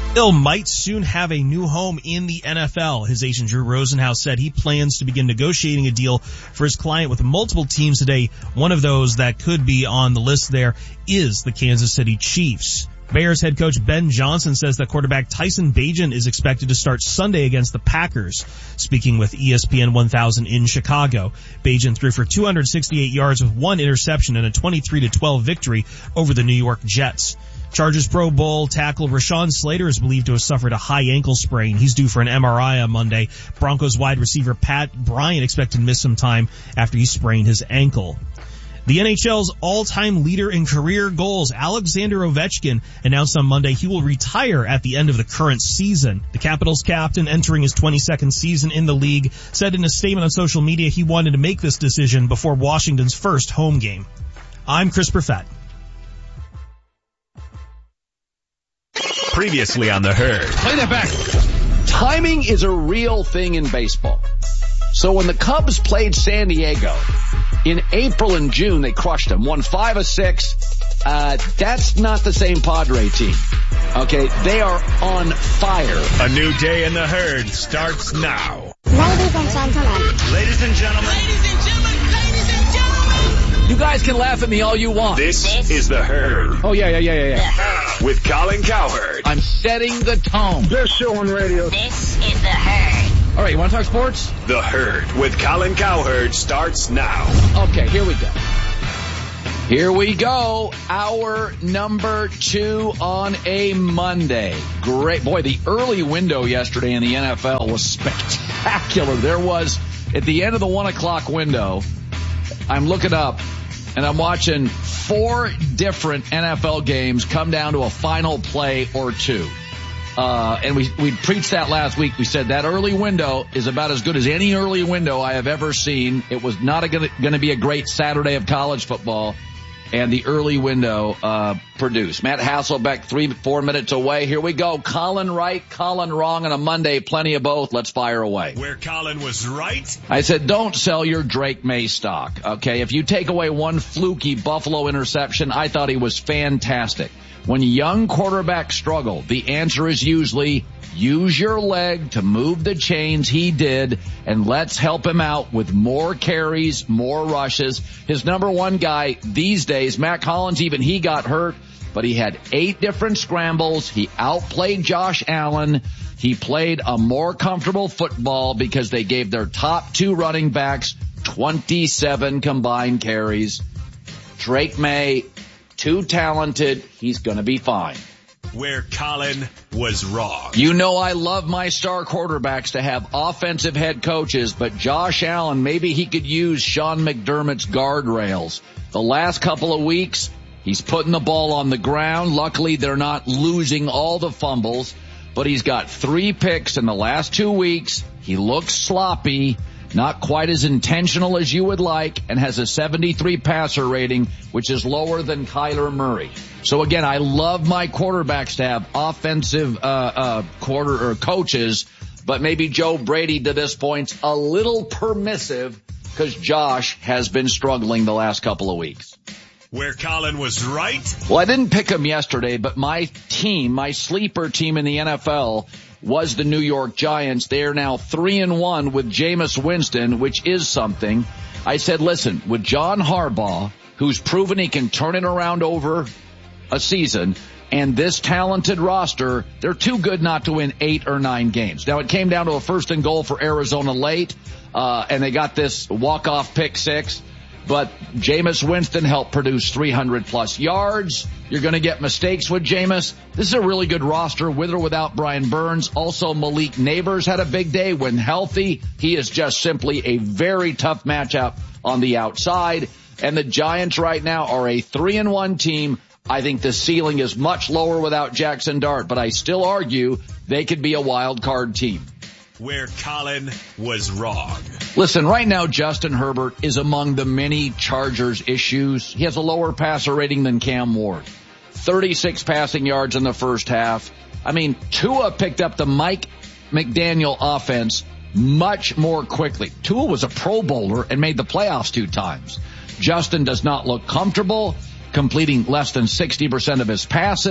Hill might soon have a new home in the NFL. His agent Drew Rosenhaus said he plans to begin negotiating a deal for his client with multiple teams today. One of those that could be on the list there is the Kansas City Chiefs. Bears head coach Ben Johnson says that quarterback Tyson Bagent is expected to start Sunday against the Packers. Speaking with ESPN 1000 in Chicago, Bagent threw for 268 yards with one interception and a 23-12 victory over the New York Jets. Chargers Pro Bowl tackle Rashawn Slater is believed to have suffered a high ankle sprain. He's due for an MRI on Monday. Broncos wide receiver Pat Bryant expected to miss some time after he sprained his ankle. The NHL's all-time leader in career goals, Alexander Ovechkin, announced on Monday he will retire at the end of the current season. The Capitals captain, entering his 22nd season in the league, said in a statement on social media he wanted to make this decision before Washington's first home game. I'm Chris Perfett. Previously on The Herd. Play that back. Timing is a real thing in baseball. So when the Cubs played San Diego in April and June, they crushed them, won 5 of 6. That's not the same Padre team. Okay, they are on fire. A new day in The Herd starts now. Ladies and gentlemen. Ladies and gentlemen. Ladies and gentlemen. Ladies and gentlemen. You guys can laugh at me all you want. This is The Herd. Oh, yeah. The Herd. With Colin Cowherd. I'm setting the tone. Best show on radio. This is The Herd. All right, you want to talk sports? The Herd with Colin Cowherd starts now. Okay, here we go. Here we go. Hour number 2 on a Monday. Great. Boy, the early window yesterday in the NFL was spectacular. There was, at the end of the 1 o'clock window, I'm looking up, and I'm watching 4 different NFL games come down to a final play or 2. And we preached that last week. We said that early window is about as good as any early window I have ever seen. It was not going to be a great Saturday of college football, and the early window produced. Matt Hasselbeck, 3-4 minutes away. Here we go. Colin right, Colin wrong on a Monday. Plenty of both. Let's fire away. Where Colin was right. I said, don't sell your Drake May stock. Okay, if you take away one fluky Buffalo interception, I thought he was fantastic. When young quarterbacks struggle, the answer is usually use your leg to move the chains. He did, and let's help him out with more carries, more rushes. His number one guy these days, Matt Collins, even he got hurt, but he had 8 different scrambles. He outplayed Josh Allen. He played a more comfortable football because they gave their top 2 running backs 27 combined carries. Drake May, too talented. He's going to be fine. Where Colin was wrong. You know I love my star quarterbacks to have offensive head coaches, but Josh Allen, maybe he could use Sean McDermott's guardrails. The last couple of weeks, he's putting the ball on the ground. Luckily, they're not losing all the fumbles, but he's got 3 picks in the last 2 weeks. He looks sloppy. Not quite as intentional as you would like, and has a 73 passer rating, which is lower than Kyler Murray. So again, I love my quarterbacks to have offensive coaches, but maybe Joe Brady to this point's a little permissive because Josh has been struggling the last couple of weeks. Where Colin was right. Well, I didn't pick him yesterday, but my team, my sleeper team in the NFL, was the New York Giants. They are now 3-1 with Jameis Winston, which is something. I said, listen, with John Harbaugh, who's proven he can turn it around over a season, and this talented roster, they're too good not to win 8 or 9 games. Now, it came down to a 1st and goal for Arizona late, and they got this walk-off pick 6. But Jameis Winston helped produce 300-plus yards. You're going to get mistakes with Jameis. This is a really good roster, with or without Brian Burns. Also, Malik Neighbors had a big day when healthy. He is just simply a very tough matchup on the outside. And the Giants right now are a 3-1 team. I think the ceiling is much lower without Jackson Dart, but I still argue they could be a wild card team. Where Colin was wrong. Listen, right now Justin Herbert is among the many Chargers issues. He has a lower passer rating than Cam Ward. 36 passing yards in the first half. I mean, Tua picked up the Mike McDaniel offense much more quickly. Tua was a Pro Bowler and made the playoffs 2 times. Justin does not look comfortable, completing less than 60% of his passes.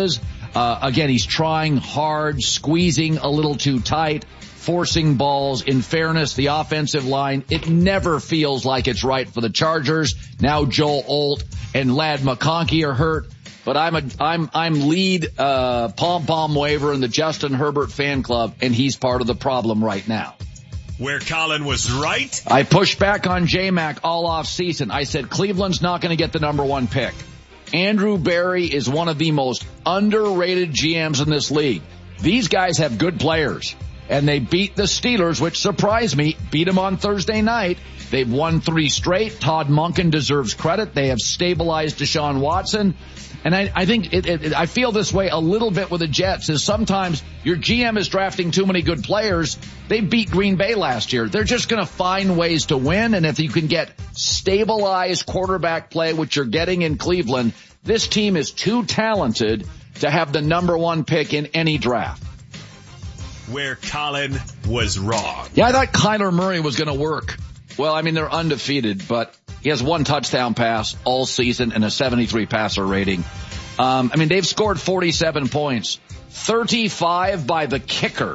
Again, he's trying hard, squeezing a little too tight, forcing balls. In fairness, the offensive line, it never feels like it's right for the Chargers. Now Joel Alt and Ladd McConkey are hurt. But I'm lead pom-pom waver in the Justin Herbert fan club, and he's part of the problem right now. Where Colin was right. I pushed back on J-Mac all off season. I said Cleveland's not going to get the number 1 pick. Andrew Berry is one of the most underrated GMs in this league. These guys have good players, and they beat the Steelers, which surprised me, beat them on Thursday night. They've won 3 straight. Todd Monken deserves credit. They have stabilized Deshaun Watson. And I think I feel this way a little bit with the Jets, is sometimes your GM is drafting too many good players. They beat Green Bay last year. They're just going to find ways to win. And if you can get stabilized quarterback play, which you're getting in Cleveland, this team is too talented to have the number 1 pick in any draft. Where Colin was wrong. Yeah, I thought Kyler Murray was going to work. Well, I mean, they're undefeated, but he has 1 touchdown pass all season and a 73 passer rating. I mean, they've scored 47 points, 35 by the kicker.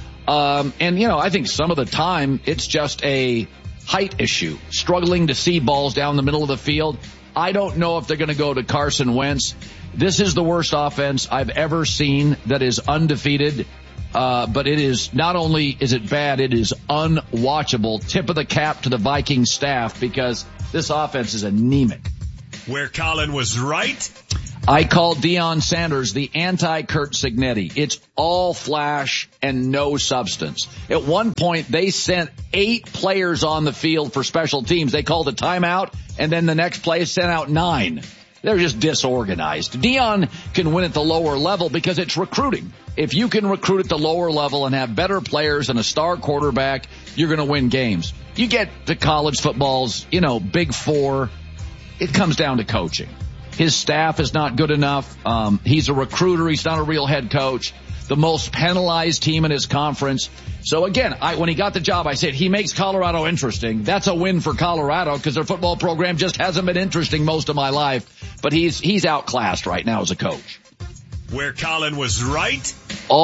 And, you know, I think some of the time it's just a height issue, struggling to see balls down the middle of the field. I don't know if they're going to go to Carson Wentz. This is the worst offense I've ever seen that is undefeated. But it is, not only is it bad, it is unwatchable. Tip of the cap to the Vikings staff, because this offense is anemic. Where Colin was right. I called Deion Sanders the anti-Kurt Signetti. It's all flash and no substance. At one point, they sent 8 players on the field for special teams. They called a timeout, and then the next play sent out 9. They're just disorganized. Deion can win at the lower level because it's recruiting. If you can recruit at the lower level and have better players and a star quarterback, you're going to win games. You get to college football's, Big Four, it comes down to coaching. His staff is not good enough. He's a recruiter. He's not a real head coach. The most penalized team in his conference. So again, when he got the job, I said he makes Colorado interesting. That's a win for Colorado because their football program just hasn't been interesting most of my life. But he's outclassed right now as a coach. Where Colin was right.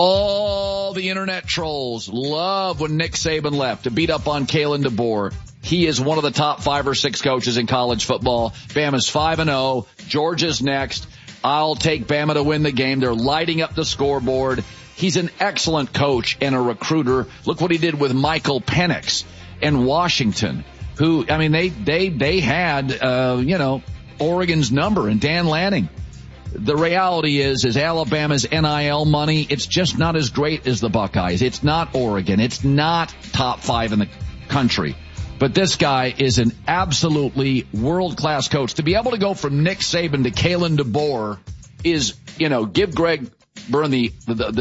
All the internet trolls love when Nick Saban left to beat up on Kalen DeBoer. He is one of the top 5 or 6 coaches in college football. Bama's 5-0. Georgia's next. I'll take Bama to win the game. They're lighting up the scoreboard. He's an excellent coach and a recruiter. Look what he did with Michael Penix in Washington, who, I mean, they had, Oregon's number and Dan Lanning. The reality is Alabama's NIL money, it's just not as great as the Buckeyes. It's not Oregon. It's not top 5 in the country. But this guy is an absolutely world-class coach. To be able to go from Nick Saban to Kalen DeBoer is, give Greg Byrne, the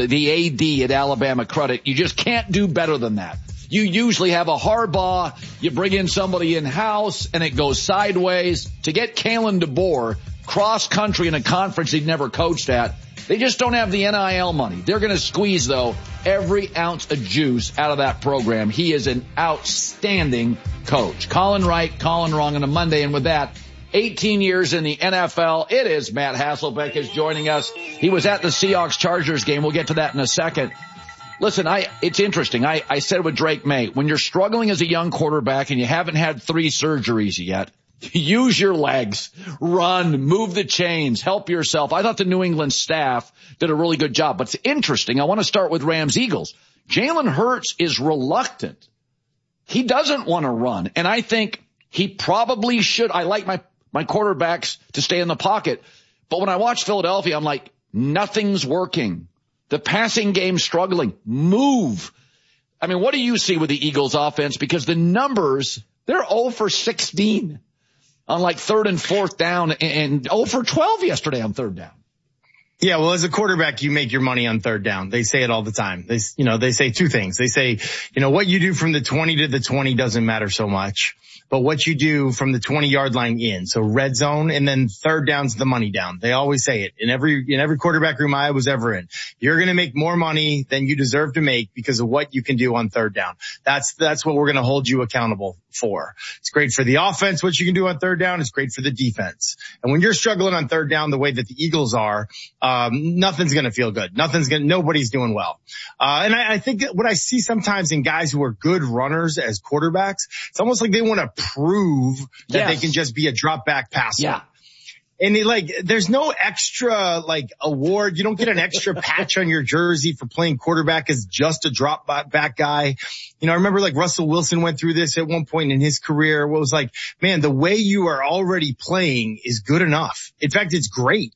AD at Alabama credit. You just can't do better than that. You usually have a Harbaugh, you bring in somebody in-house, and it goes sideways. To get Kalen DeBoer cross-country in a conference he'd never coached at, they just don't have the NIL money. They're going to squeeze, though, every ounce of juice out of that program. He is an outstanding coach. Colin right, Colin wrong on a Monday. And with that, 18 years in the NFL, it is Matt Hasselbeck is joining us. He was at the Seahawks-Chargers game. We'll get to that in a second. Listen, it's interesting. I said with Drake May, when you're struggling as a young quarterback and you haven't had 3 surgeries yet, use your legs, run, move the chains, help yourself. I thought the New England staff did a really good job. But it's interesting. I want to start with Rams-Eagles. Jalen Hurts is reluctant. He doesn't want to run. And I think he probably should. I like my quarterbacks to stay in the pocket. But when I watch Philadelphia, I'm like, nothing's working. The passing game's struggling. Move. I mean, what do you see with the Eagles offense? Because the numbers, they're 0 for 16. On like 3rd and 4th down, and 0 for 12 yesterday on 3rd down. Yeah, well, as a quarterback, you make your money on 3rd down. They say it all the time. They say 2 things. They say, what you do from the 20 to the 20 doesn't matter so much, but what you do from the 20-yard line in, so red zone, and then 3rd down's the money down. They always say it in every quarterback room I was ever in. You're going to make more money than you deserve to make because of what you can do on third down. That's what we're going to hold you accountable for. It's great for the offense, what you can do on third down. It's great for the defense. And when you're struggling on third down the way that the Eagles are, nothing's going to feel good. Nobody's doing well. And I think that what I see sometimes in guys who are good runners as quarterbacks, it's almost like they want to prove that they can just be a drop back passer. Yeah. And there's no extra award. You don't get an extra patch on your jersey for playing quarterback as just a drop back guy. I remember Russell Wilson went through this at one point in his career. What was man, the way you are already playing is good enough. In fact, it's great.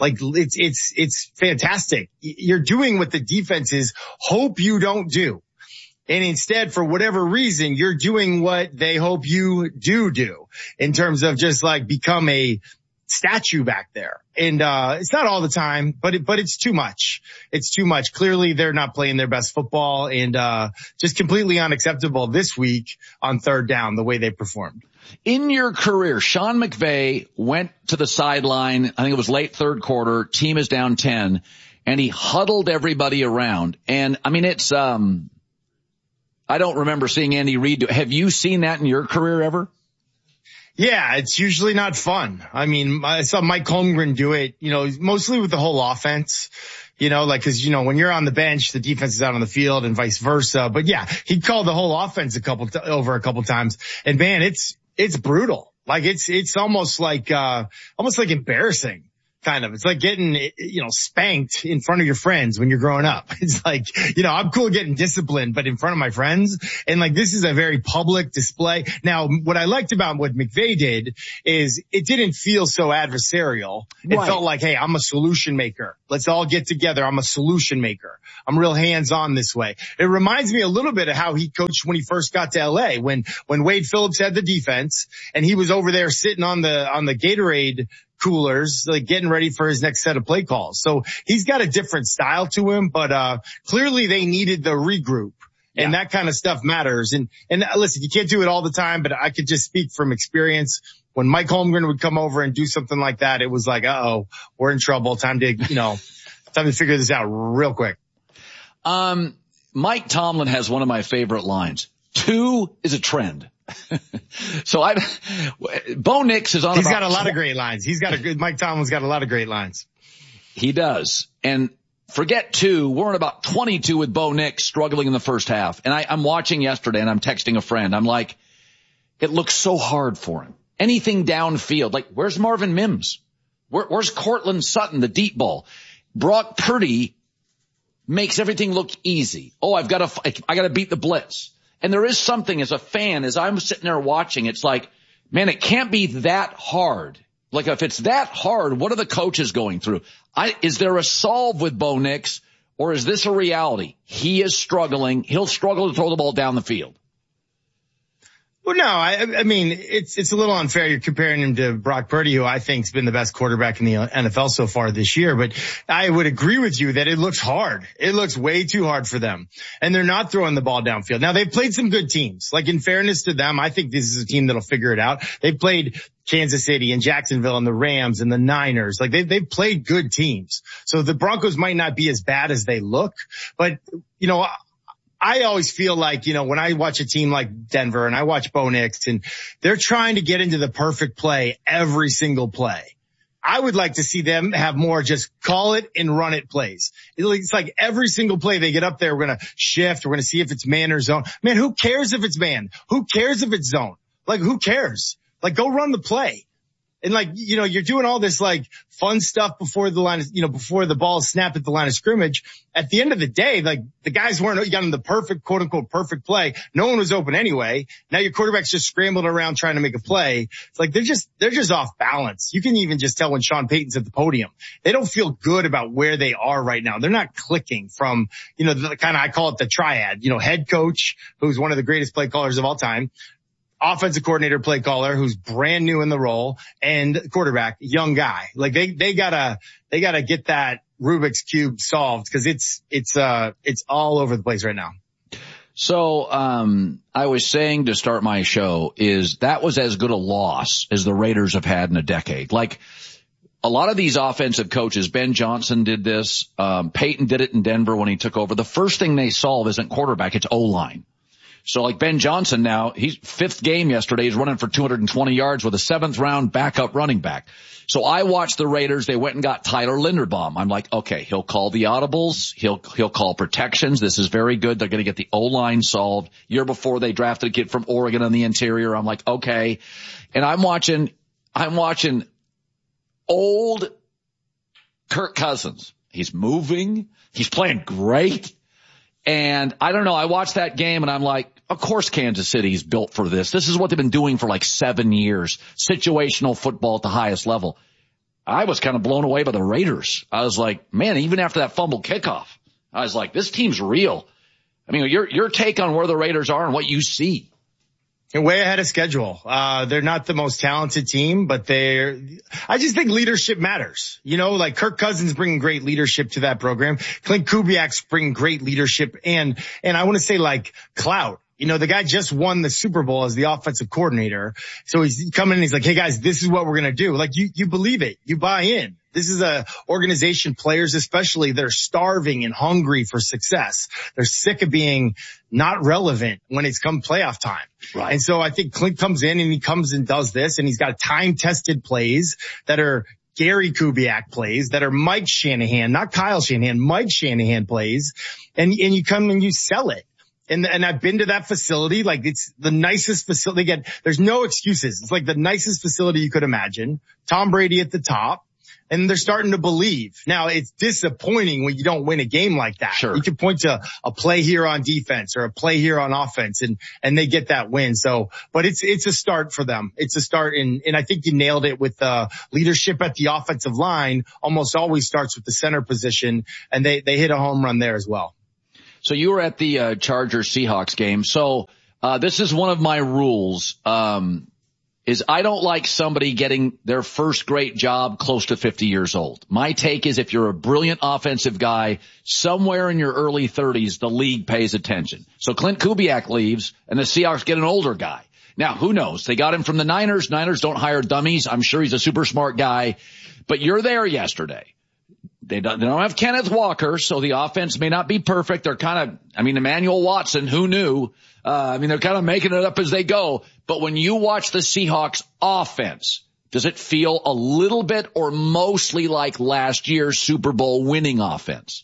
It's fantastic. You're doing what the defenses hope you don't do. And instead, for whatever reason, you're doing what they hope you do in terms of just become a statue back there. And it's not all the time, but it's too much. It's too much. Clearly they're not playing their best football, and just completely unacceptable this week on third down, the way they performed. In your career, Sean McVay went to the sideline, I think it was late third quarter, team is down 10, and he huddled everybody around. And I mean, it's I don't remember seeing Andy Reid do it. Have you seen that in your career ever? Yeah, it's usually not fun. I mean, I saw Mike Holmgren do it, mostly with the whole offense, cause, when you're on the bench, the defense is out on the field and vice versa. But yeah, he called the whole offense over a couple times. And man, it's brutal. It's almost like embarrassing. Kind of. It's like getting, spanked in front of your friends when you're growing up. It's I'm cool getting disciplined, but in front of my friends. And this is a very public display. Now, what I liked about what McVay did is it didn't feel so adversarial. It felt like, hey, I'm a solution maker. Let's all get together. I'm a solution maker. I'm real hands-on this way. It reminds me a little bit of how he coached when he first got to LA, when Wade Phillips had the defense and he was over there sitting on the Gatorade coolers, getting ready for his next set of play calls. So he's got a different style to him, but clearly they needed the regroup. And that kind of stuff matters. And listen, you can't do it all the time, but I could just speak from experience. When Mike Holmgren would come over and do something like that, it was like, we're in trouble. Time to figure this out real quick. Mike Tomlin has one of my favorite lines. 2 is a trend. So Bo Nix is on. He's got a lot of great lines. Mike Tomlin's got a lot of great lines. He does. And forget 2. We're at about 22 with Bo Nix struggling in the first half. And I'm watching yesterday and I'm texting a friend. I'm like, it looks so hard for him. Anything downfield. Where's Marvin Mims? Where's Cortland Sutton, the deep ball? Brock Purdy makes everything look easy. I gotta beat the blitz. And there is something as a fan, as I'm sitting there watching, it's like, man, it can't be that hard. If it's that hard, what are the coaches going through? Is there a solve with Bo Nix, or is this a reality? He is struggling. He'll struggle to throw the ball down the field. Well, no, I mean, it's a little unfair. You're comparing him to Brock Purdy, who I think's been the best quarterback in the NFL so far this year. But I would agree with you that it looks hard. It looks way too hard for them. And they're not throwing the ball downfield. Now, they've played some good teams. In fairness to them, I think this is a team that'll figure it out. They've played Kansas City and Jacksonville and the Rams and the Niners. They've played good teams. So the Broncos might not be as bad as they look. But, I always feel like, when I watch a team like Denver and I watch Bo Nix and they're trying to get into the perfect play every single play. I would like to see them have more just call it and run it plays. It's like every single play they get up there, we're going to shift. We're going to see if it's man or zone. Man, who cares if it's man? Who cares if it's zone? Who cares? Go run the play. And you're doing all this fun stuff before the line, before the ball is snapped at the line of scrimmage. At the end of the day, the guys weren't getting the perfect, quote unquote, perfect play. No one was open anyway. Now your quarterback's just scrambling around trying to make a play. It's they're just off balance. You can even just tell when Sean Payton's at the podium. They don't feel good about where they are right now. They're not clicking from, the kind of, I call it the triad, head coach, who's one of the greatest play callers of all time, offensive coordinator, play caller, who's brand new in the role, and quarterback, young guy. They gotta get that Rubik's Cube solved, because it's all over the place right now. So, I was saying to start my show that was as good a loss as the Raiders have had in a decade. a lot of these offensive coaches, Ben Johnson did this, Peyton did it in Denver when he took over. The first thing they solve isn't quarterback, it's O-line. So like Ben Johnson now, he's fifth game yesterday, he's running for 220 yards with a 7th round backup running back. So I watched the Raiders, they went and got Tyler Linderbaum. I'm like, okay, he'll call the audibles, he'll call protections. This is very good. They're going to get the O-line solved. Year before they drafted a kid from Oregon on the interior. I'm like, okay. And I'm watching old Kirk Cousins. He's moving. He's playing great. And I don't know, I watched that game and I'm like, of course Kansas City's built for this. This is what they've been doing for like 7 years. Situational football at the highest level. I was kind of blown away by the Raiders. I was like, man, even after that fumble kickoff, I was like, this team's real. I mean, your take on where the Raiders are and what you see. They're way ahead of schedule. They're not the most talented team, but I just think leadership matters. You know, like Kirk Cousins bringing great leadership to that program. Clint Kubiak's bringing great leadership and I want to say like clout. You know, the guy just won the Super Bowl as the offensive coordinator. So he's coming and he's like, hey guys, this is what we're going to do. Like you believe it. You buy in. This is a organization, players especially, they're starving and hungry for success. They're sick of being not relevant when it's come playoff time. Right. And so I think Clint comes in and he comes and does this and he's got time-tested plays that are Gary Kubiak plays, that are Mike Shanahan, not Kyle Shanahan, Mike Shanahan plays. And you come and you sell it. And I've been to that facility, like it's the nicest facility. Again, there's no excuses. It's like the nicest facility you could imagine. Tom Brady at the top. And they're starting to believe. Now, it's disappointing when you don't win a game like that. Sure. You can point to a play here on defense or a play here on offense and they get that win. So, but it's a start for them. It's a start and I think you nailed it with leadership at the offensive line almost always starts with the center position and they hit a home run there as well. So you were at the Chargers Seahawks game. So this is one of my rules. Is I don't like somebody getting their first great job close to 50 years old. My take is if you're a brilliant offensive guy, somewhere in your early 30s, the league pays attention. So Clint Kubiak leaves and the Seahawks get an older guy. Now, who knows? They got him from the Niners. Niners don't hire dummies. I'm sure he's a super smart guy. But you're there yesterday. They don't have Kenneth Walker, so the offense may not be perfect. They're Emmanuel Watson, who knew? They're kind of making it up as they go. But when you watch the Seahawks offense, does it feel a little bit or mostly like last year's Super Bowl winning offense?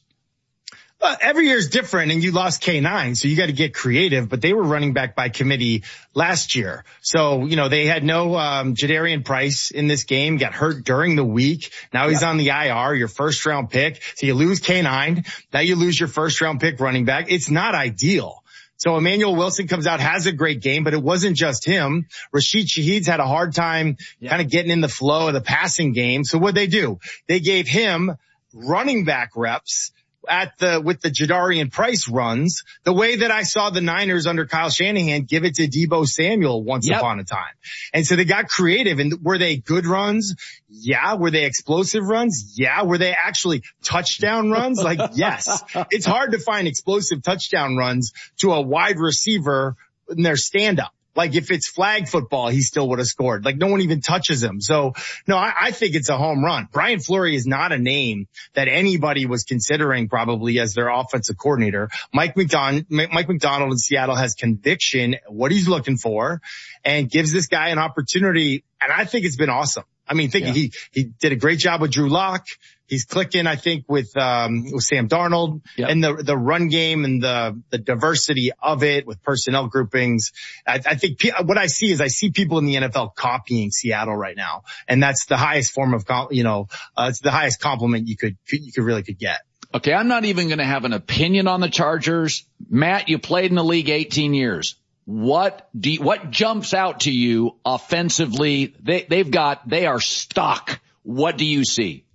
Every year is different and you lost K9, so you got to get creative, but they were running back by committee last year. So, you know, they had no, Jadarian Price in this game, got hurt during the week. Now he's on the IR, your first round pick. So you lose K9. Now you lose your first round pick running back. It's not ideal. So Emmanuel Wilson comes out, has a great game, but it wasn't just him. Rashid Shaheed's had a hard time kind of getting in the flow of the passing game. So what'd they do? They gave him running back reps with the Jadarian Price runs, the way that I saw the Niners under Kyle Shanahan give it to Deebo Samuel once upon a time. And so they got creative. And were they good runs? Yeah. Were they explosive runs? Yeah. Were they actually touchdown runs? Like, yes. It's hard to find explosive touchdown runs to a wide receiver in their stand-up. Like if it's flag football, he still would have scored. Like no one even touches him. So no, I think it's a home run. Brian Fleury is not a name that anybody was considering probably as their offensive coordinator. Mike McDonald in Seattle has conviction, what he's looking for, and gives this guy an opportunity. And I think it's been awesome. I mean, he did a great job with Drew Lock. He's clicking, I think, with Sam Darnold and the run game and the diversity of it with personnel groupings. I think what I see people in the NFL copying Seattle right now. And that's the highest form of, it's the highest compliment you could get. Okay. I'm not even going to have an opinion on the Chargers. Matt, you played in the league 18 years. What jumps out to you offensively? They are stuck. What do you see?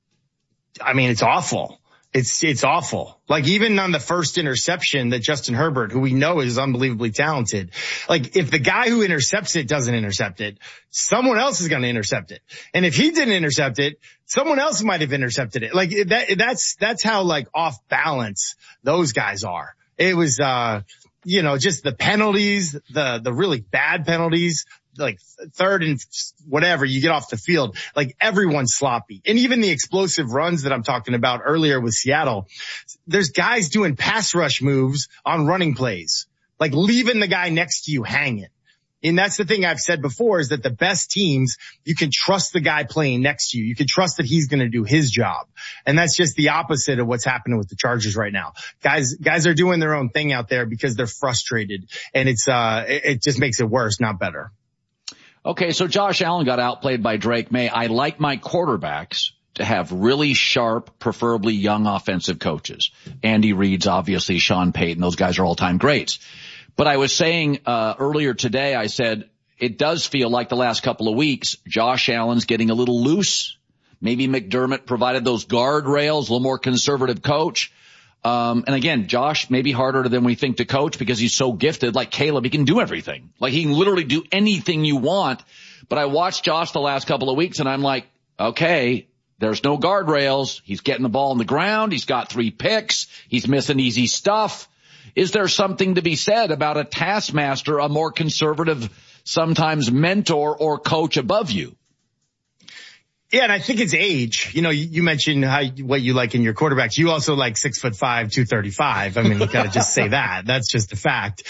I mean, it's awful. It's awful. Like even on the first interception that Justin Herbert, who we know is unbelievably talented, like if the guy who intercepts it doesn't intercept it, someone else is going to intercept it. And if he didn't intercept it, someone else might have intercepted it. Like that's how like off balance those guys are. It was, just the penalties, the really bad penalties, like third and whatever, you get off the field, like everyone's sloppy. And even the explosive runs that I'm talking about earlier with Seattle, there's guys doing pass rush moves on running plays, like leaving the guy next to you hanging. And that's the thing I've said before, is that the best teams, you can trust the guy playing next to you. You can trust that he's going to do his job. And that's just the opposite of what's happening with the Chargers right now. Guys are doing their own thing out there because they're frustrated, and it just makes it worse, not better. Okay, so Josh Allen got outplayed by Drake May. I like my quarterbacks to have really sharp, preferably young offensive coaches. Andy Reid's obviously, Sean Payton, those guys are all-time greats. But I was saying earlier today, I said it does feel like the last couple of weeks, Josh Allen's getting a little loose. Maybe McDermott provided those guardrails, a little more conservative coach. And again, Josh may be harder than we think to coach because he's so gifted. Like Caleb, he can do everything. Like he can literally do anything you want. But I watched Josh the last couple of weeks and I'm like, okay, there's no guardrails. He's getting the ball on the ground. He's got 3 picks. He's missing easy stuff. Is there something to be said about a taskmaster, a more conservative, sometimes mentor or coach above you? Yeah, and I think it's age. You know, you mentioned what you like in your quarterbacks. You also like 6'5", 235. I mean, you gotta just say that. That's just a fact.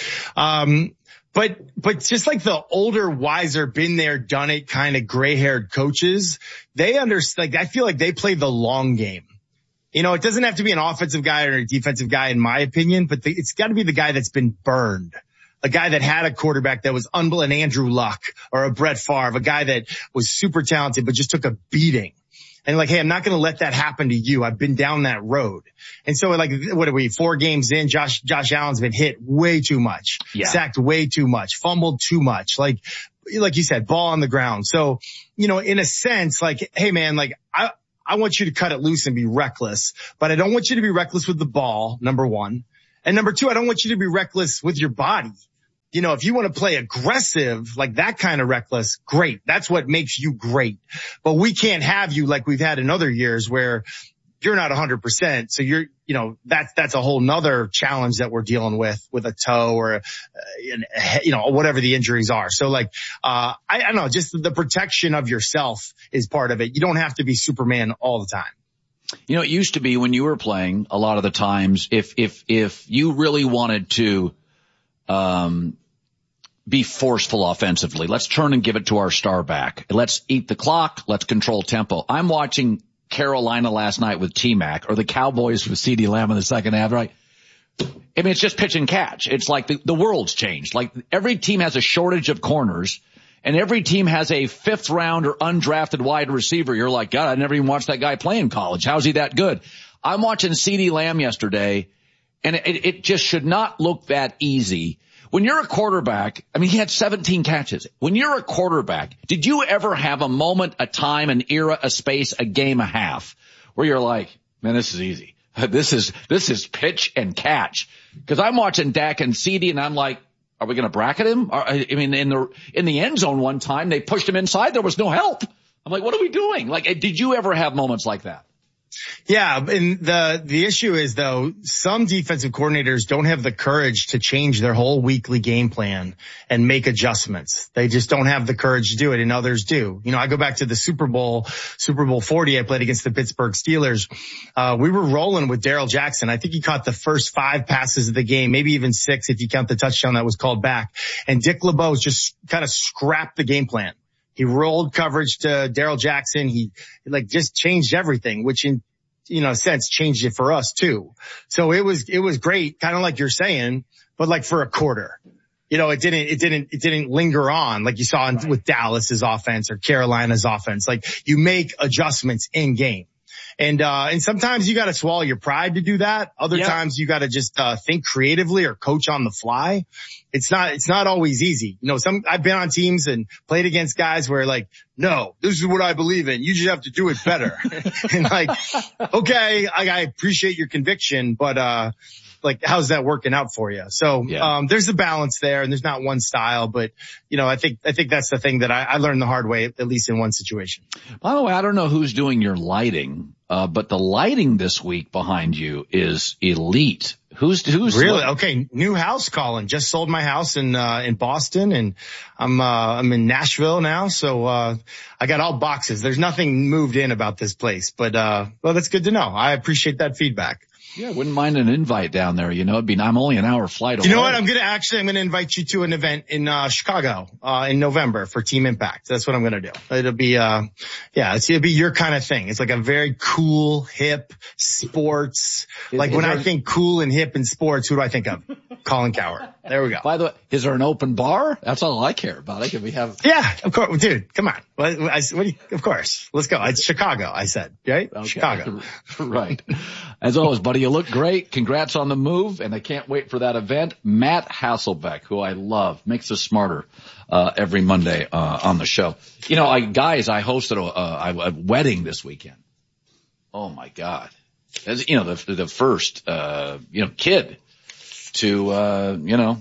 But just like the older, wiser, been there, done it kind of gray-haired coaches, they understand. Like, I feel like they play the long game. You know, it doesn't have to be an offensive guy or a defensive guy, in my opinion, but it's got to be the guy that's been burned. A guy that had a quarterback that was an Andrew Luck or a Brett Favre, a guy that was super talented but just took a beating. And like, hey, I'm not going to let that happen to you. I've been down that road. And so like, what are we, 4 games in? Josh Allen's been hit way too much, sacked way too much, fumbled too much. Like you said, ball on the ground. So, you know, in a sense, like, hey man, like I want you to cut it loose and be reckless, but I don't want you to be reckless with the ball, number one. And number 2, I don't want you to be reckless with your body. You know, if you want to play aggressive, like that kind of reckless, great. That's what makes you great. But we can't have you like we've had in other years where you're not 100%. So you know, that's a whole nother challenge that we're dealing with a toe or, you know, whatever the injuries are. So like, I don't know, just the protection of yourself is part of it. You don't have to be Superman all the time. You know, it used to be when you were playing a lot of the times, if you really wanted to, be forceful offensively, let's turn and give it to our star back. Let's eat the clock. Let's control tempo. I'm watching Carolina last night with T-Mac, or the Cowboys with CeeDee Lamb in the second half, right? I mean, it's just pitch and catch. It's like the world's changed. Like every team has a shortage of corners, and every team has a 5th round or undrafted wide receiver. You're like, God, I never even watched that guy play in college. How's he that good? I'm watching CeeDee Lamb yesterday, and it just should not look that easy. When you're a quarterback, I mean, he had 17 catches. When you're a quarterback, did you ever have a moment, a time, an era, a space, a game, a half where you're like, man, this is easy. This is pitch and catch. Cause I'm watching Dak and CeeDee and I'm like, are we going to bracket him? I mean, in the end zone one time, they pushed him inside. There was no help. I'm like, what are we doing? Like, did you ever have moments like that? Yeah, and the issue is though, some defensive coordinators don't have the courage to change their whole weekly game plan and make adjustments. They just don't have the courage to do it, and others do. You know, I go back to the Super Bowl 40 I played against the Pittsburgh Steelers. We were rolling with Darrell Jackson. I think he caught the first 5 passes of the game, maybe even 6 if you count the touchdown that was called back. And Dick LeBeau just kind of scrapped the game plan. He rolled coverage to Darrell Jackson. He like just changed everything, which in, you know, sense changed it for us too. So it was great, kind of like you're saying, but like for a quarter, you know, it didn't linger on like you saw with Dallas's offense or Carolina's offense. Like you make adjustments in game. And sometimes you got to swallow your pride to do that. Other times you got to just, think creatively or coach on the fly. It's not always easy. You know, I've been on teams and played against guys where like, no, this is what I believe in. You just have to do it better. And like, okay, I appreciate your conviction, but, like, how's that working out for you? So, there's a balance there and there's not one style, but, you know, I think that's the thing that I learned the hard way, at least in one situation. By the way, I don't know who's doing your lighting, but the lighting this week behind you is elite. Who's really? Okay. New house, Colin. Just sold my house in Boston, and I'm in Nashville now. So, I got all boxes. There's nothing moved in about this place, but, well, that's good to know. I appreciate that feedback. Yeah, wouldn't mind an invite down there. You know, I'm only an hour flight away. You know what? I'm going to invite you to an event in, Chicago, in November for Team Impact. That's what I'm going to do. It'll be, it'll be your kind of thing. It's like a very cool, hip sports. I think cool and hip in sports, who do I think of? Colin Cowherd. There we go. By the way, is there an open bar? That's all I care about. Can we have? Yeah, of course. Dude, come on. Of course. Let's go. It's Chicago, I said, right? Okay. Chicago. Right. As always, buddy, you look great. Congrats on the move, and I can't wait for that event. Matt Hasselbeck, who I love, makes us smarter every Monday on the show. You know, I hosted a wedding this weekend. Oh my God. As you know, the first kid to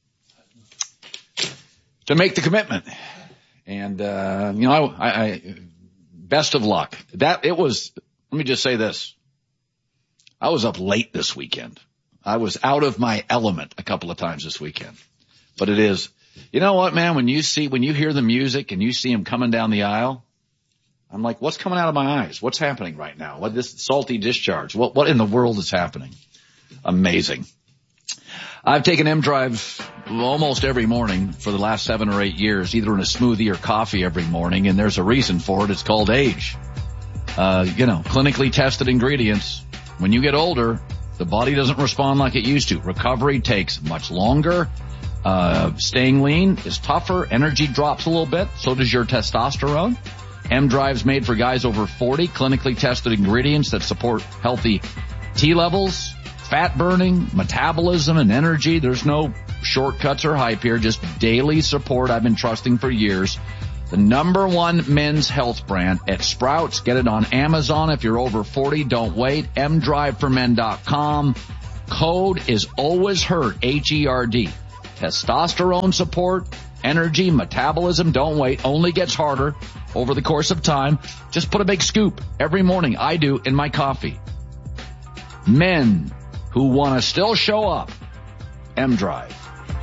to make the commitment. And I best of luck. Let me just say this. I was up late this weekend. I was out of my element a couple of times this weekend. But it is, you know what, man, when you hear the music and you see him coming down the aisle, I'm like, what's coming out of my eyes? What's happening right now? What this salty discharge? What in the world is happening? Amazing. I've taken M-Drive almost every morning for the last 7 or 8 years, either in a smoothie or coffee every morning, and there's a reason for it. It's called age. Clinically tested ingredients. When you get older, the body doesn't respond like it used to. Recovery takes much longer. Staying lean is tougher. Energy drops a little bit. So does your testosterone. M-Drive's made for guys over 40. Clinically tested ingredients that support healthy T levels, fat burning, metabolism, and energy. There's no shortcuts or hype here. Just daily support I've been trusting for years. The #1 men's health brand at Sprouts. Get it on Amazon. If you're over 40, don't wait. mdriveformen.com. Code is always HERD, H-E-R-D. Testosterone support, energy, metabolism. Don't wait. Only gets harder over the course of time. Just put a big scoop every morning. I do in my coffee. Men who want to still show up. M-Drive.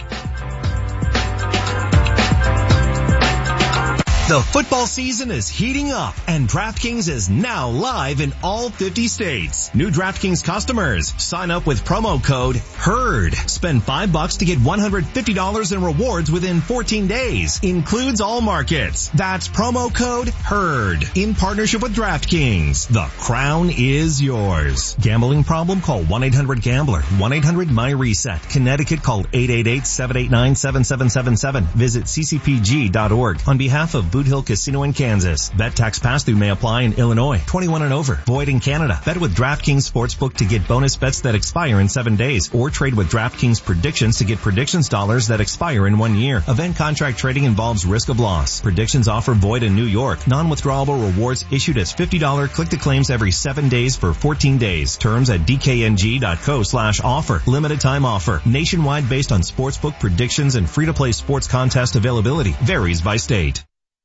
The football season is heating up, and DraftKings is now live in all 50 states. New DraftKings customers, sign up with promo code HERD. Spend $5 to get $150 in rewards within 14 days. Includes all markets. That's promo code HERD. In partnership with DraftKings. The crown is yours. Gambling problem? Call 1-800-GAMBLER. 1-800-MY-RESET. Connecticut, call 888-789-7777. Visit ccpg.org. On behalf of Boot Hill Casino in Kansas. Bet tax pass-through may apply in Illinois. 21 and over. Void in Canada. Bet with DraftKings Sportsbook to get bonus bets that expire in 7 days. Or trade with DraftKings Predictions to get predictions dollars that expire in 1 year. Event contract trading involves risk of loss. Predictions offer void in New York. Non-withdrawable rewards issued as $50 click-to-claims every 7 days for 14 days. Terms at dkng.co/offer. Limited time offer. Nationwide based on sportsbook predictions and free-to-play sports contest availability. Varies by state.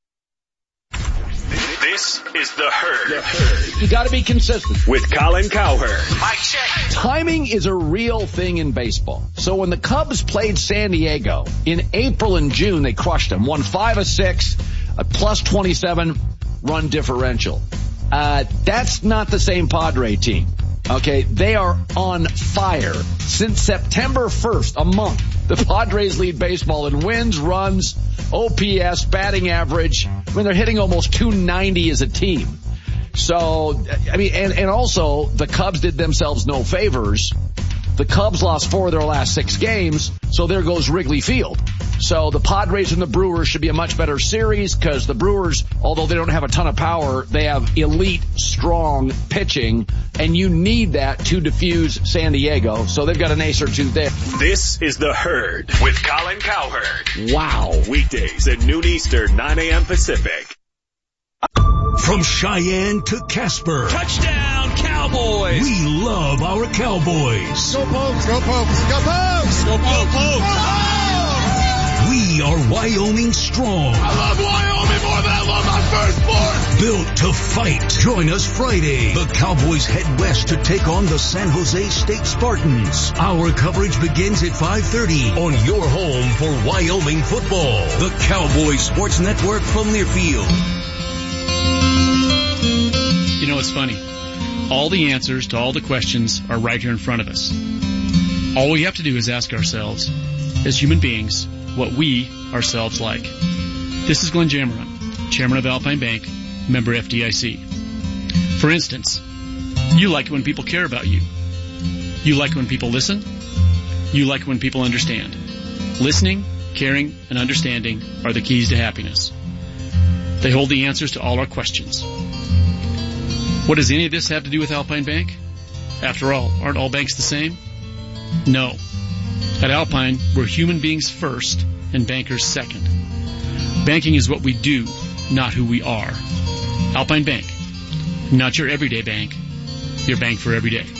This is The Herd. You gotta be consistent. With Colin Cowherd. Mic check. Timing is a real thing in baseball. So when the Cubs played San Diego in April and June, they crushed them. Won 5 of 6, a plus 27 run differential. That's not the same Padre team. Okay, they are on fire. Since September 1st, a month, the Padres lead baseball in wins, runs, OPS, batting average. I mean, they're hitting almost 290 as a team. So, I mean, and also the Cubs did themselves no favors. The Cubs lost 4 of their last 6 games, so there goes Wrigley Field. So the Padres and the Brewers should be a much better series because the Brewers, although they don't have a ton of power, they have elite, strong pitching, and you need that to diffuse San Diego. So they've got an ace or two there. This is The Herd with Colin Cowherd. Wow. Weekdays at noon Eastern, 9 a.m. Pacific. From Cheyenne to Casper. Touchdown, Cowboys! We love our Cowboys. Go Pokes, go Pokes, go Pokes! Go Pokes! Go Pokes! We are Wyoming strong. I love Wyoming more than I love my firstborn. Built to fight. Join us Friday. The Cowboys head west to take on the San Jose State Spartans. Our coverage begins at 5:30 on your home for Wyoming football. The Cowboys Sports Network from Learfield. You know, it's funny. All the answers to all the questions are right here in front of us. All we have to do is ask ourselves, as human beings, what we ourselves like. This is Glenn Jammerman, Chairman of Alpine Bank, member FDIC. For instance, you like it when people care about you. You like it when people listen. You like it when people understand. Listening, caring, and understanding are the keys to happiness. They hold the answers to all our questions. What does any of this have to do with Alpine Bank? After all, aren't all banks the same? No. At Alpine, we're human beings first and bankers second. Banking is what we do, not who we are. Alpine Bank. Not your everyday bank. Your bank for every day.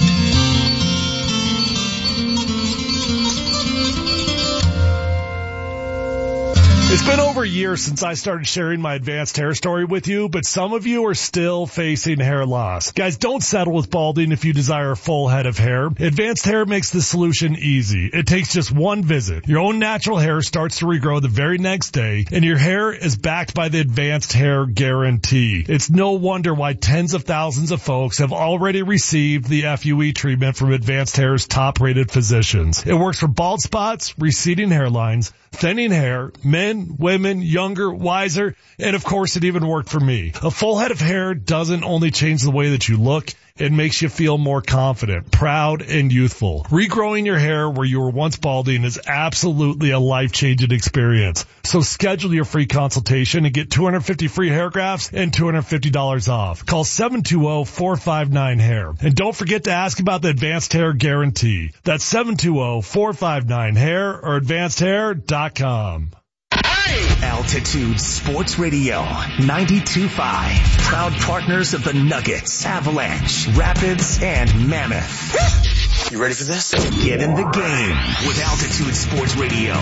It's been over a year since I started sharing my advanced hair story with you, but some of you are still facing hair loss. Guys, don't settle with balding if you desire a full head of hair. Advanced Hair makes the solution easy. It takes just one visit. Your own natural hair starts to regrow the very next day, and your hair is backed by the Advanced Hair Guarantee. It's no wonder why tens of thousands of folks have already received the FUE treatment from Advanced Hair's top-rated physicians. It works for bald spots, receding hairlines, thinning hair, men, women, younger, wiser, and of course it even worked for me. A full head of hair doesn't only change the way that you look, it makes you feel more confident, proud, and youthful. Regrowing your hair where you were once balding is absolutely a life-changing experience. So schedule your free consultation and get 250 free hair grafts and $250 off. Call 720-459-HAIR. And don't forget to ask about the Advanced Hair Guarantee. That's 720-459-HAIR or advancedhair.com. Altitude Sports Radio 92.5. Proud partners of the Nuggets, Avalanche, Rapids, and Mammoth. You ready for this? Get in the game with Altitude Sports Radio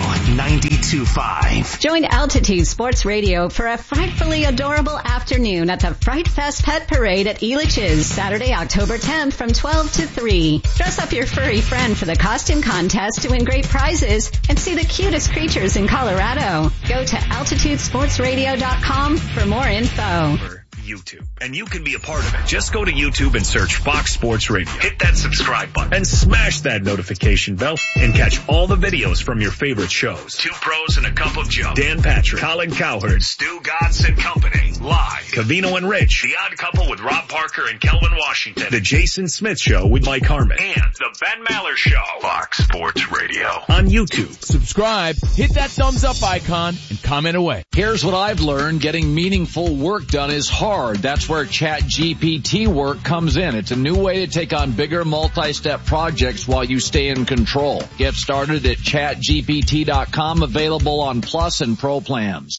92.5. Join Altitude Sports Radio for a frightfully adorable afternoon at the Fright Fest Pet Parade at Elitch's, Saturday, October 10th from 12 to 3. Dress up your furry friend for the costume contest to win great prizes and see the cutest creatures in Colorado. Go to AltitudeSportsRadio.com for more info. YouTube, and you can be a part of it. Just go to YouTube and search Fox Sports Radio. Hit that subscribe button and smash that notification bell and catch all the videos from your favorite shows. Two Pros and a Cup of Joe. Dan Patrick, Colin Cowherd, Stu Gatz and Company. Live. Covino and Rich. The Odd Couple with Rob Parker and Kelvin Washington. The Jason Smith Show with Mike Harmon. And the Ben Maller Show. Fox Sports Radio. On YouTube. Subscribe, hit that thumbs up icon, and comment away. Here's what I've learned. Getting meaningful work done is hard. That's where ChatGPT work comes in. It's a new way to take on bigger multi-step projects while you stay in control. Get started at ChatGPT.com, available on Plus and Pro plans.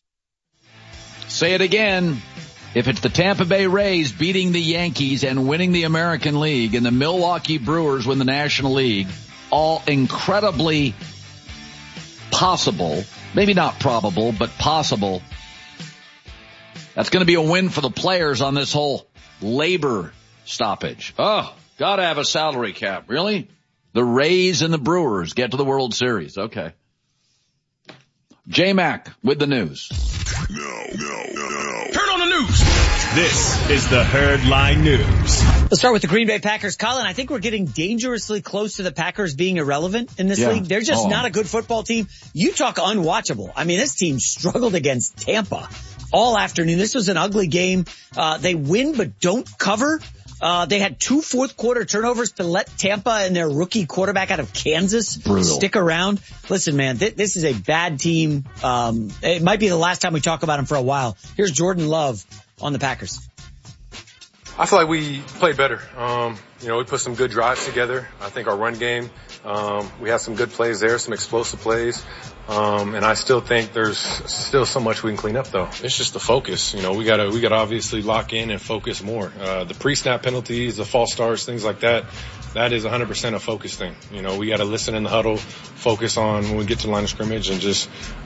Say it again. If it's the Tampa Bay Rays beating the Yankees and winning the American League and the Milwaukee Brewers win the National League, all incredibly possible, maybe not probable, but possible, that's going to be a win for the players on this whole labor stoppage. Oh, gotta have a salary cap. Really? The Rays and the Brewers get to the World Series. Okay. J-Mac with the news. No. Turn on the news. This is the Herdline News. Let's start with the Green Bay Packers. Colin, I think we're getting dangerously close to the Packers being irrelevant in this league. They're just not a good football team. You talk unwatchable. I mean, this team struggled against Tampa all afternoon. This was an ugly game. They win but don't cover. They had 2 fourth quarter turnovers to let Tampa and their rookie quarterback out of Kansas stick around. Listen, man, this is a bad team. It might be the last time we talk about them for a while. Here's Jordan Love on the Packers. I feel like we played better. We put some good drives together. I think our run game, we had some good plays there, some explosive plays. And I still think there's still so much we can clean up though. It's just the focus. We gotta obviously lock in and focus more. The pre-snap penalties, the false starts, things like that. that is 100% a focus thing. You know, we got to listen in the huddle, focus on when we get to the line of scrimmage, and just,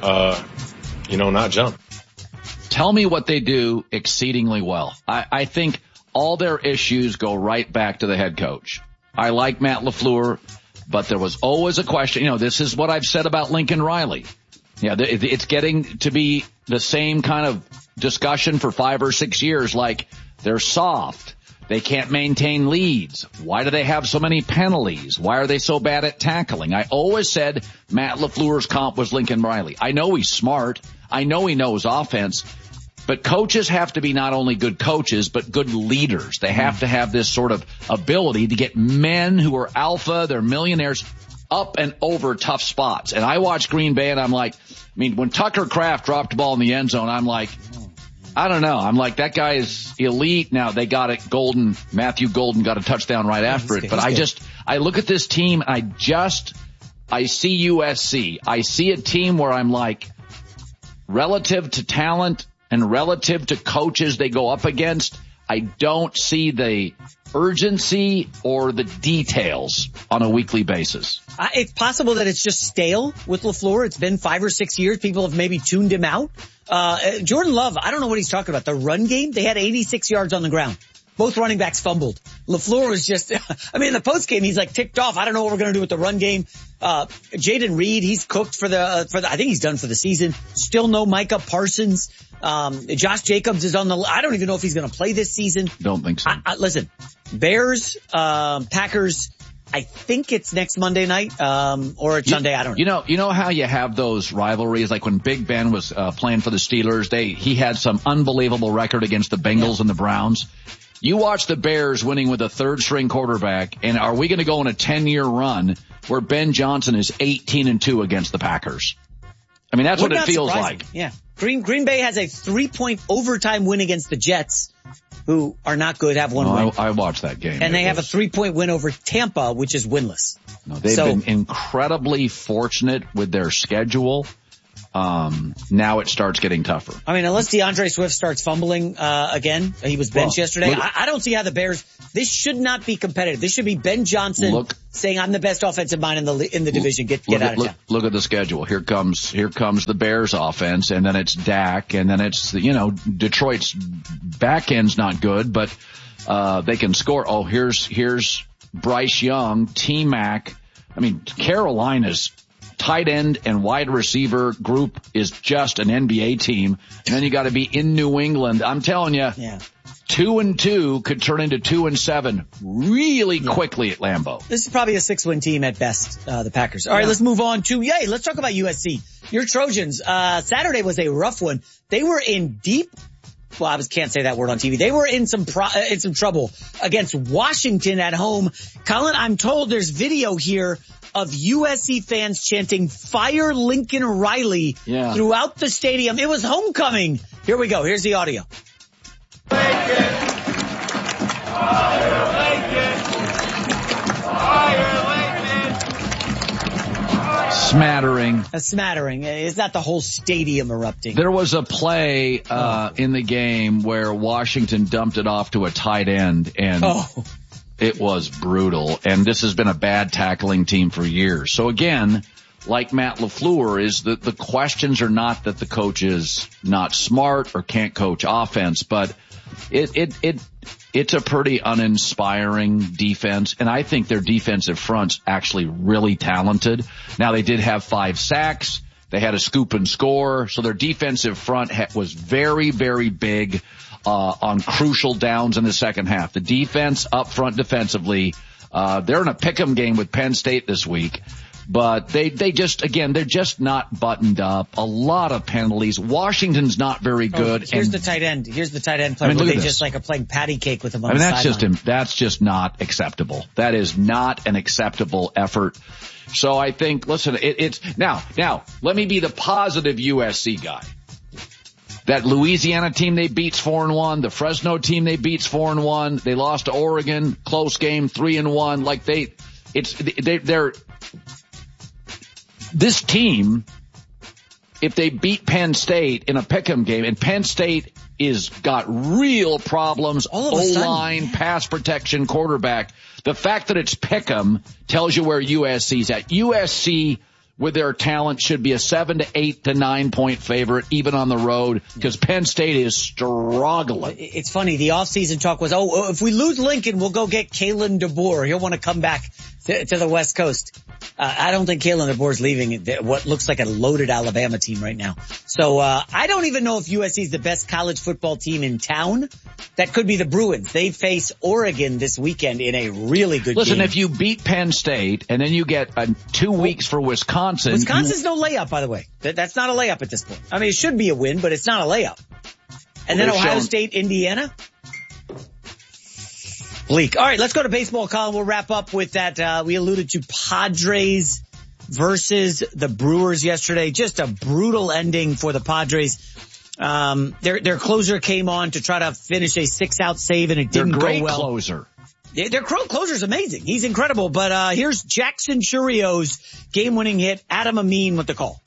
not jump. Tell me what they do exceedingly well. I think all their issues go right back to the head coach. I like Matt LaFleur, but there was always a question. You know, this is what I've said about Lincoln Riley. Yeah, it's getting to be the same kind of discussion for 5 or 6 years, like they're soft. They can't maintain leads. Why do they have so many penalties? Why are they so bad at tackling? I always said Matt LaFleur's comp was Lincoln Riley. I know he's smart. I know he knows offense. But coaches have to be not only good coaches, but good leaders. They have to have this sort of ability to get men who are alpha, they're millionaires, up and over tough spots. And I watch Green Bay and I'm like, when Tucker Kraft dropped the ball in the end zone, I'm like, I don't know. I'm like, that guy is elite. Now they got it. Matthew Golden got a touchdown right after it. But I look at this team and I see USC. I see a team where I'm like, relative to talent and relative to coaches they go up against, I don't see the urgency or the details on a weekly basis. It's possible that it's just stale with LaFleur. It's been 5 or 6 years. People have maybe tuned him out. Jordan Love, I don't know what he's talking about. The run game, they had 86 yards on the ground. Both running backs fumbled. LaFleur was just, in the post game, he's like ticked off. I don't know what we're going to do with the run game. Jaden Reed, he's cooked for the, I think he's done for the season. Still no Micah Parsons. Josh Jacobs is on I don't even know if he's going to play this season. Don't think so. Listen, Bears, Packers, I think it's next Monday night, or it's Sunday. I don't know. You know how you have those rivalries, like when Big Ben was, playing for the Steelers, he had some unbelievable record against the Bengals and the Browns. You watch the Bears winning with a third string quarterback, and are we going to go on a 10-year run where Ben Johnson is 18-2 against the Packers? That's what it feels like. Yeah. Green Bay has a 3-point overtime win against the Jets, who are not good, have one win. I watched that game. And they have a 3-point win over Tampa, which is winless. No, they've been incredibly fortunate with their schedule. Now it starts getting tougher. Unless DeAndre Swift starts fumbling, again, he was benched yesterday. I don't see how the Bears, this should not be competitive. This should be Ben Johnson saying, I'm the best offensive mind in the division. Get out of town. Look at the schedule. Here comes the Bears offense, and then it's Dak, and then it's, Detroit's back end's not good, but, they can score. Oh, here's Bryce Young, T-Mac. Carolina's tight end and wide receiver group is just an NBA team. And then you got to be in New England. I'm telling you, 2-2 could turn into 2-7 really quickly at Lambeau. This is probably a 6-win team at best, the Packers. All right, let's move on to, let's talk about USC. Your Trojans, Saturday was a rough one. They were in can't say that word on TV. They were in some trouble against Washington at home. Colin, I'm told there's video here of USC fans chanting "Fire Lincoln Riley" throughout the stadium. It was homecoming. Here we go. Here's the audio. Lincoln! Fire Lincoln! Fire Lincoln! Smattering. A smattering. It's not the whole stadium erupting. There was a play in the game where Washington dumped it off to a tight end, and it was brutal. And this has been a bad tackling team for years. So again, like Matt LaFleur, is that the questions are not that the coach is not smart or can't coach offense, but it's a pretty uninspiring defense. And I think their defensive front's actually really talented. Now, they did have 5 sacks. They had a scoop and score. So their defensive front was very, very big on crucial downs in the second half. The defense up front defensively, they're in a pick'em game with Penn State this week. But they're just not buttoned up. A lot of penalties. Washington's not very good. Here's the tight end. Here's the tight end play. They just are playing patty cake with him on the sideline. That's just not acceptable. That is not an acceptable effort. So I think, listen, it's now, let me be the positive USC guy. That Louisiana team they beats 4-1. The Fresno team they beats 4-1. They lost to Oregon. Close game, 3-1. They're, this team, if they beat Penn State in a pick'em game, and Penn State got real problems, O-line, pass protection, quarterback, The fact that it's pick'em tells you where USC's at. USC, with their talent, should be a 7 to 8 to 9 point favorite, even on the road, because Penn State is struggling. It's funny. The offseason talk was, if we lose Lincoln, we'll go get Kalen DeBoer. He'll want to come back to the West Coast. I don't think Kalen DeBoer's leaving what looks like a loaded Alabama team right now. So, I don't even know if USC is the best college football team in town. That could be the Bruins. They face Oregon this weekend in a really good game. Listen, if you beat Penn State and then you get 2 weeks for Wisconsin. Wisconsin's no layup, by the way. That's not a layup at this point. I mean, it should be a win, but it's not a layup. And then Ohio State, Indiana. Bleak. All right, let's go to baseball, Colin. We'll wrap up with that. We alluded to Padres versus the Brewers yesterday. Just a brutal ending for the Padres. Their closer came on to try to finish a 6-out save, and it didn't go well. Their great closer. Their closer's amazing. He's incredible. But here's Jackson Churrio's game-winning hit. Adam Amin with the call.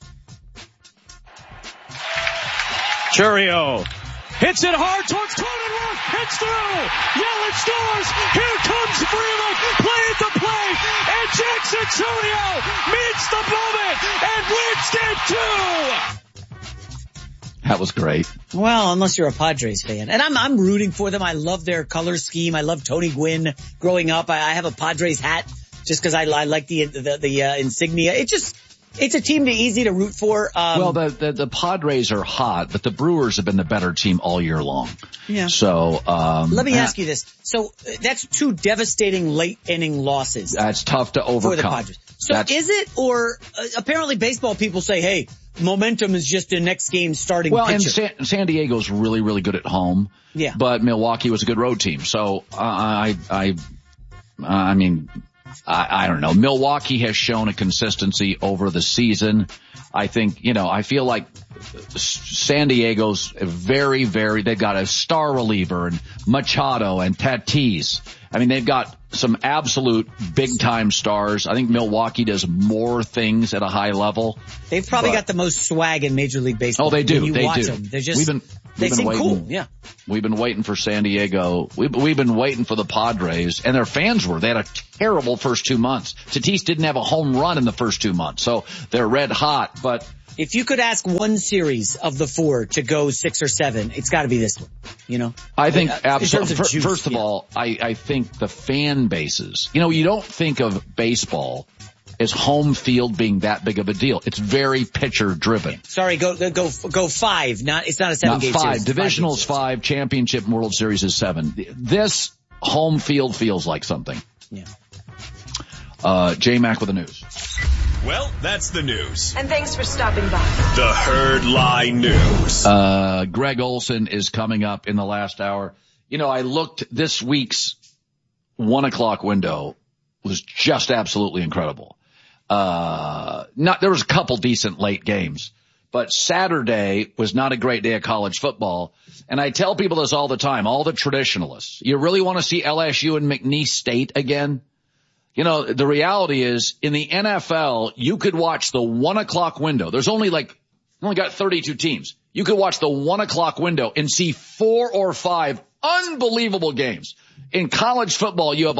Churrio hits it hard towards Cronenworth. It's through. Yelich scores. Here comes Freeman. Play at the plate. And Jackson Churrio meets the moment and wins game 2. That was great. Well, unless you're a Padres fan. And I'm rooting for them. I love their color scheme. I love Tony Gwynn growing up. I have a Padres hat just because I like the insignia. It's a team easy to root for. Well, the Padres are hot, but the Brewers have been the better team all year long. Yeah. So, let me ask you this. So that's 2 devastating late inning losses. That's tough to overcome. For the Padres. So is it, or apparently baseball people say, hey, momentum is just the next game starting pitcher. And San Diego's really, really good at home. Yeah. But Milwaukee was a good road team. So, I don't know. Milwaukee has shown a consistency over the season. I think, I feel like San Diego's very, very, they've got a star reliever and Machado and Tatis. I mean, they've got some absolute big time stars. I think Milwaukee does more things at a high level. They've probably got the most swag in Major League Baseball. Oh, they do. When you watch them. They're just, they seem waiting. Cool. Yeah. We've been waiting for San Diego. We've been waiting for the Padres, and their fans were. They had a terrible first 2 months. Tatis didn't have a home run in the first 2 months, so they're red hot. But if you could ask one series of the 4 to go 6 or 7, it's got to be this one. I think absolutely. First of all, I think the fan bases. You don't think of baseball as home field being that big of a deal. It's very pitcher driven. Sorry, go 5. It's not a 7-game series. Not 5. Divisional's 5. Championship and World Series is 7. This home field feels like something. Yeah. J-Mac with the news. Well, that's the news. And thanks for stopping by. The Herd Lie News. Greg Olson is coming up in the last hour. I looked, this week's 1 o'clock window was just absolutely incredible. There was a couple decent late games, but Saturday was not a great day of college football. And I tell people this all the time, all the traditionalists. You really want to see LSU and McNeese State again? The reality is in the NFL, you could watch the 1 o'clock window. There's only got 32 teams. You could watch the 1 o'clock window and see 4 or 5 unbelievable games. In college football, you have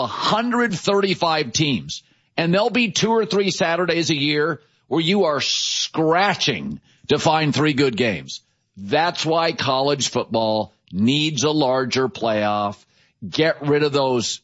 135 teams, and there'll be 2 or 3 Saturdays a year where you are scratching to find 3 good games. That's why college football needs a larger playoff. Get rid of those,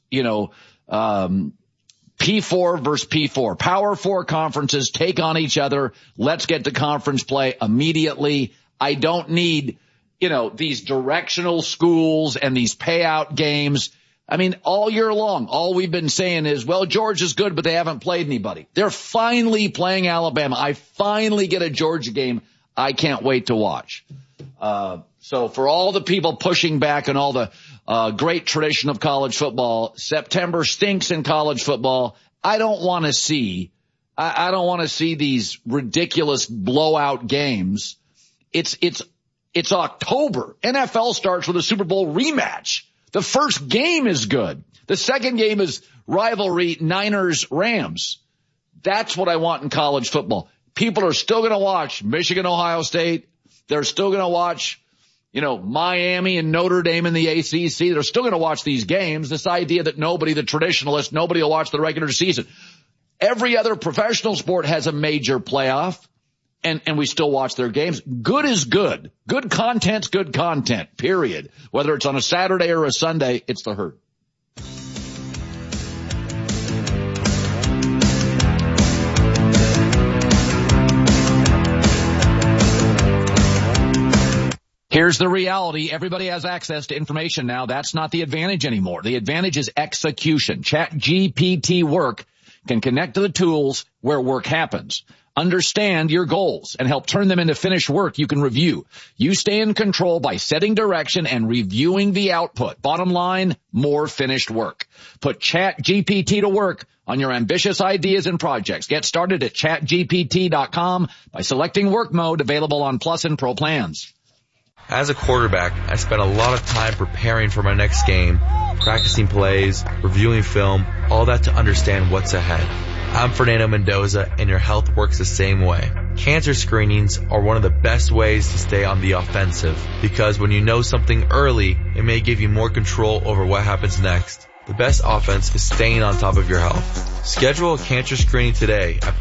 P4 versus P4. Power 4 conferences take on each other. Let's get to conference play immediately. I don't need, these directional schools and these payout games. I mean, all year long, all we've been saying is, well, Georgia's good, but they haven't played anybody. They're finally playing Alabama. I finally get a Georgia game I can't wait to watch. So for all the people pushing back on all the great tradition of college football, September stinks in college football. I don't want to see these ridiculous blowout games. It's October. NFL starts with a Super Bowl rematch. The first game is good. The second game is rivalry Niners-Rams. That's what I want in college football. People are still going to watch Michigan, Ohio State. They're still going to watch, Miami and Notre Dame in the ACC. They're still going to watch these games. This idea that nobody will watch the regular season. Every other professional sport has a major playoff, and we still watch their games. Good is good. Good content's good content, period. Whether it's on a Saturday or a Sunday, it's the Herd. Here's the reality. Everybody has access to information now. That's not the advantage anymore. The advantage is execution. ChatGPT Work can connect to the tools where work happens. Understand your goals and help turn them into finished work you can review. You stay in control by setting direction and reviewing the output. Bottom line, more finished work. Put ChatGPT to work on your ambitious ideas and projects. Get started at chatgpt.com by selecting work mode, available on Plus and Pro plans. As a quarterback, I spent a lot of time preparing for my next game, practicing plays, reviewing film, all that to understand what's ahead. I'm Fernando Mendoza, and your health works the same way. Cancer screenings are one of the best ways to stay on the offensive, because when you know something early, it may give you more control over what happens next. The best offense is staying on top of your health. Schedule a cancer screening today at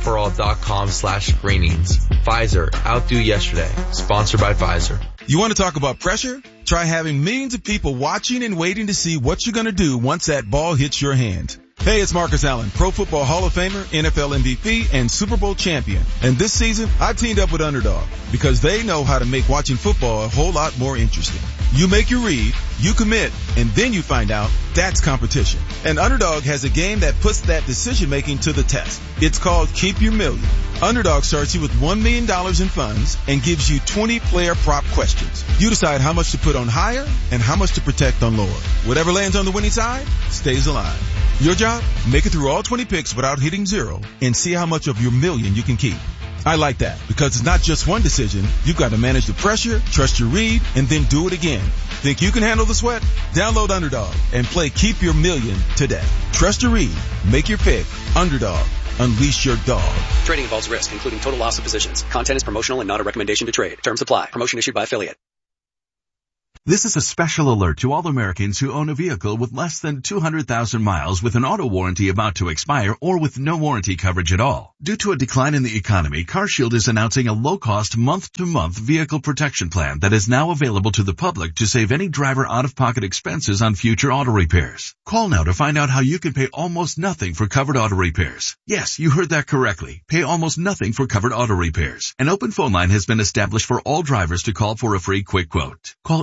Pfizerforall.com/screenings. Pfizer, outdo yesterday. Sponsored by Pfizer. You want to talk about pressure? Try having millions of people watching and waiting to see what you're going to do once that ball hits your hand. Hey, it's Marcus Allen, Pro Football Hall of Famer, NFL MVP, and Super Bowl champion. And this season, I've teamed up with Underdog because they know how to make watching football a whole lot more interesting. You make your read, you commit, and then you find out that's competition. And Underdog has a game that puts that decision-making to the test. It's called Keep Your Million. Underdog starts you with $1 million in funds and gives you 20 player prop questions. You decide how much to put on higher and how much to protect on lower. Whatever lands on the winning side stays alive. Your job? Make it through all 20 picks without hitting zero and see how much of your million you can keep. I like that because it's not just one decision. You've got to manage the pressure, trust your read, and then do it again. Think you can handle the sweat? Download Underdog and play Keep Your Million today. Trust your read. Make your pick. Underdog. Unleash your dog. Trading involves risk, including total loss of positions. Content is promotional and not a recommendation to trade. Terms apply. Promotion issued by affiliate. This is a special alert to all Americans who own a vehicle with less than 200,000 miles with an auto warranty about to expire or with no warranty coverage at all. Due to a decline in the economy, CarShield is announcing a low-cost month-to-month vehicle protection plan that is now available to the public to save any driver out-of-pocket expenses on future auto repairs. Call now to find out how you can pay almost nothing for covered auto repairs. Yes, you heard that correctly. Pay almost nothing for covered auto repairs. An open phone line has been established for all drivers to call for a free quick quote. Call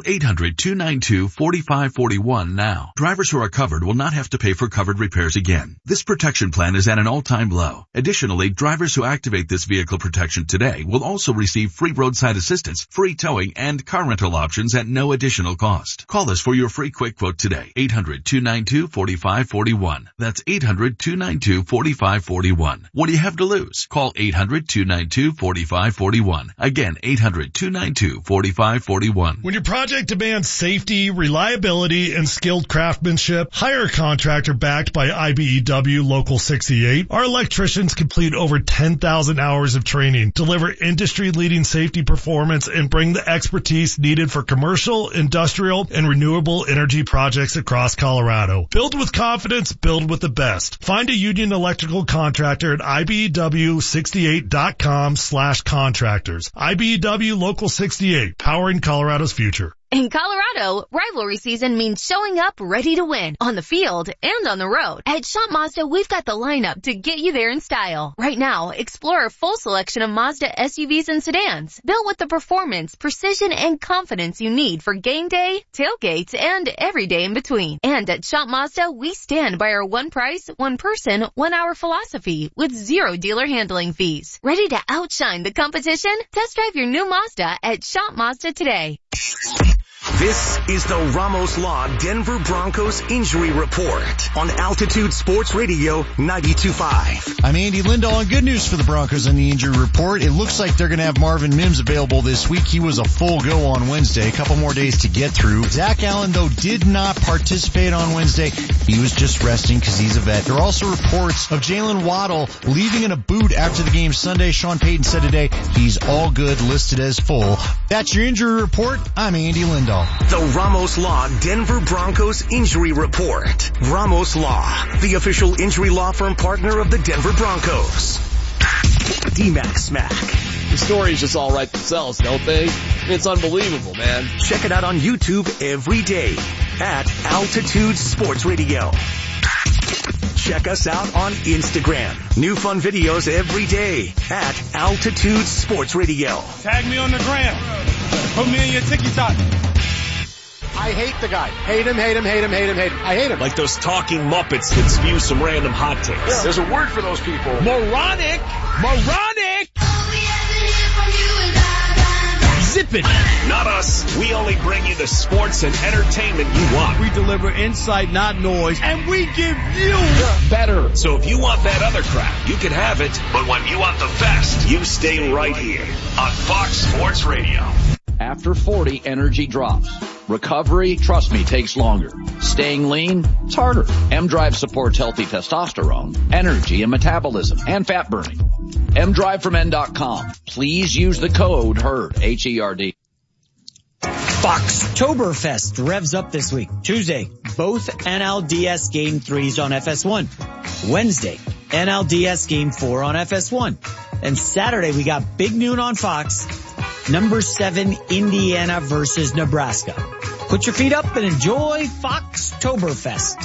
800-292-4541 now. Drivers who are covered will not have to pay for covered repairs again. This protection plan is at an all-time low. Additionally, drivers who activate this vehicle protection today will also receive free roadside assistance, free towing, and car rental options at no additional cost. Call us for your free quick quote today. 800-292-4541. That's 800-292-4541. What do you have to lose? Call 800-292-4541. Again, 800-292-4541. When your project demands safety, reliability, and skilled craftsmanship, hire a contractor backed by IBEW Local 68. Our electricians complete over 10,000 hours of training, deliver industry-leading safety performance, and bring the expertise needed for commercial, industrial, and renewable energy projects across Colorado. Build with confidence, build with the best. Find a union electrical contractor at IBEW68.com/contractors. IBEW Local 68, powering Colorado's future. In Colorado, rivalry season means showing up ready to win on the field and on the road. At Shop Mazda, we've got the lineup to get you there in style. Right now, explore our full selection of Mazda SUVs and sedans, built with the performance, precision, and confidence you need for game day, tailgates, and every day in between. And at Shop Mazda, we stand by our one price, one person, 1 hour philosophy with zero dealer handling fees. Ready to outshine the competition? Test drive your new Mazda at Shop Mazda today. This is the Ramos Law Denver Broncos Injury Report on Altitude Sports Radio 92.5. I'm Andy Lindahl, and good news for the Broncos on the injury report. It looks like they're going to have Marvin Mims available this week. He was a full go on Wednesday. A couple more days to get through. Zach Allen, though, did not participate on Wednesday. He was just resting because he's a vet. There are also reports of Jalen Waddle leaving in a boot after the game Sunday. Sean Payton said today he's all good, listed as full. That's your injury report. I'm Andy Lindahl. The Ramos Law Denver Broncos Injury Report. Ramos Law, the official injury law firm partner of the Denver Broncos. D-Mac Smack. The stories just all write themselves, don't they? It's unbelievable, man. Check it out on YouTube every day at Altitude Sports Radio. Check us out on Instagram. New fun videos every day at Altitude Sports Radio. Tag me on the gram. Put me in your TikTok. I hate the guy. Hate him. I hate him. Like those talking Muppets that spew some random hot takes. Yeah. There's a word for those people. Moronic! Zippin'. Not us. We only bring you the sports and entertainment you want. We deliver insight, not noise, and we give you better. So if you want that other crap, you can have it. But when you want the best, you stay right here on Fox Sports Radio. After 40, energy drops. Recovery, trust me, takes longer. Staying lean, it's harder. M-Drive supports healthy testosterone, energy, and metabolism, and fat burning. mdriveformen.com. Please use the code HERD, H-E-R-D. Foxtoberfest revs up this week. Tuesday, both NLDS Game 3s on FS1. Wednesday, NLDS Game 4 on FS1. And Saturday, we got Big Noon on Fox. Number 7, Indiana versus Nebraska. Put your feet up and enjoy Foxtoberfest.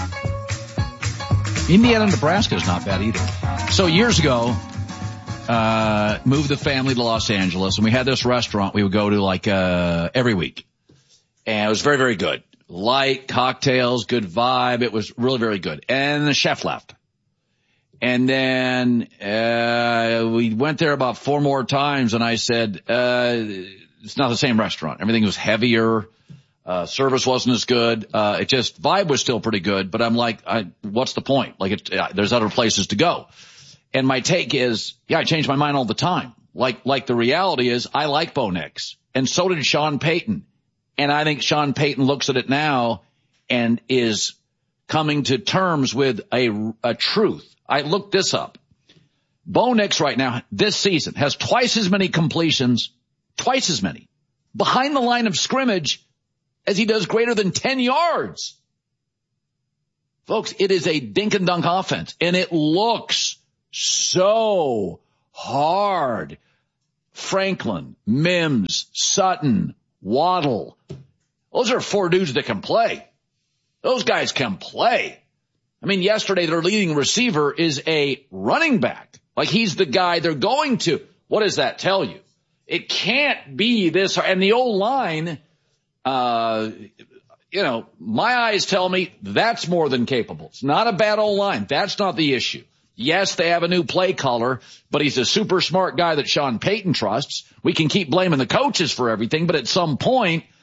Indiana, Nebraska is not bad either. So years ago, moved the family to Los Angeles, and we had this restaurant we would go to like every week. And it was very, very good. Light, cocktails, good vibe. It was really, very good. And the chef left. And then we went there about 4 more times, and I said, it's not the same restaurant. Everything was heavier. Service wasn't as good. Vibe was still pretty good, but I'm like, what's the point? Like, there's other places to go. And my take is, I change my mind all the time. Like the reality is, I like Bo Nix, and so did Sean Payton. And I think Sean Payton looks at it now and is coming to terms with a truth. I looked this up. Bo Nix right now, this season, has twice as many completions, behind the line of scrimmage as he does greater than 10 yards. Folks, it is a dink and dunk offense, and it looks so hard. Franklin, Mims, Sutton, Waddle. Those are 4 dudes that can play. Those guys can play. I mean, yesterday their leading receiver is a running back. Like, he's the guy they're going to. What does that tell you? It can't be this hard. And the O-line, my eyes tell me that's more than capable. It's not a bad O-line. That's not the issue. Yes, they have a new play caller, but he's a super smart guy that Sean Payton trusts. We can keep blaming the coaches for everything, but at some point,